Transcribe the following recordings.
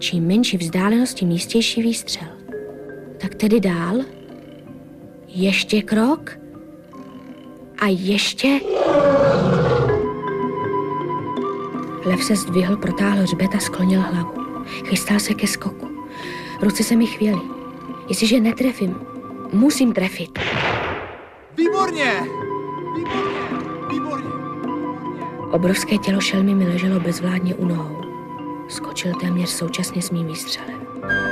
Čím menší vzdálenost, tím jistější výstřel. Tak tedy dál. Ještě krok. A ještě... Lev se zdvihl, protáhl hřbet a sklonil hlavu. Chystal se ke skoku. Ruce se mi chvěly. Jestliže netrefím, musím trefit. Výborně! Výborně! Výborně! Obrovské tělo šelmy mi leželo bezvládně u nohou. Skočil téměř současně s mým výstřelem.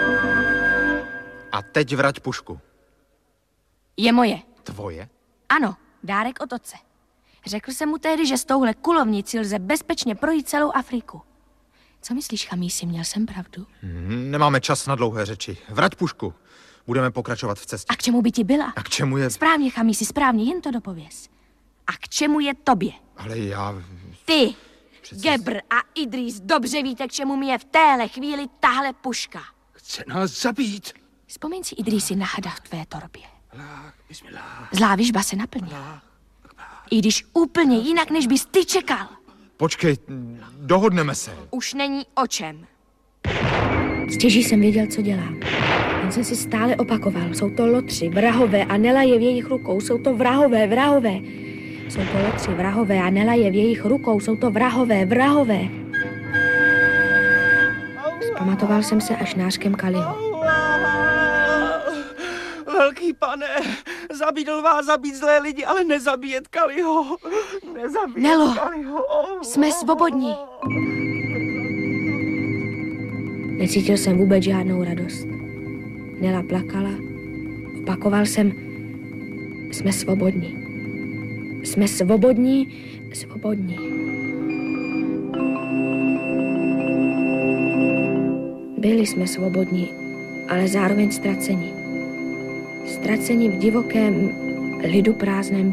A teď vrať pušku. Je moje. Tvoje? Ano, dárek od otce. Řekl jsem mu tehdy, že s touhle kulovnicí lze bezpečně projít celou Afriku. Co myslíš, Chamísi, měl jsem pravdu? Nemáme čas na dlouhé řeči. Vrať pušku. Budeme pokračovat v cestě. A k čemu by ti byla? A k čemu je... Správně, Chamísi, správně, jen to dopověz. A k čemu je tobě? Ale já... Ty, Přece... Gebr a Idris, dobře víte, k čemu mi je v téhle chvíli tahle puška. Chce nás zabít. Vzpomeň si, Idrisi, na hada v tvé torbě. Zlá vižba se naplnila. I když úplně jinak, než bys ty čekal. Počkej, dohodneme se. Už není o čem. Stěží jsem věděl, co dělám. Jen jsem si stále opakoval. Jsou to lotři, vrahové a Nela je v jejich rukou. Jsou to vrahové, vrahové. Jsou to lotři, vrahové a Nela je v jejich rukou. Jsou to vrahové, vrahové. Zpamatoval jsem se až nářkem Kaliho. Velký pane, zabídl vás zabít zlé lidi, ale nezabíjet Kaliho. Nezabíjet Nelo, Kaliho. jsme svobodní. Necítil jsem vůbec žádnou radost. Nela plakala. Opakoval jsem, jsme svobodní. Jsme svobodní, svobodní. Byli jsme svobodní, ale zároveň ztraceni. Ztraceni v divokém lidu prázdném